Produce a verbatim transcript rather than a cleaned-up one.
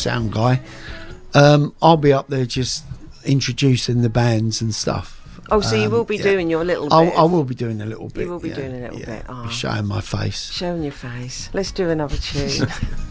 sound guy. Um, I'll be up there just introducing the bands and stuff. Oh, so you Um, will be yeah. doing your little I'll, bit. I will be doing a little bit. You will be yeah, doing a little yeah. bit. Oh. Be showing my face. Showing your face. Let's do another tune.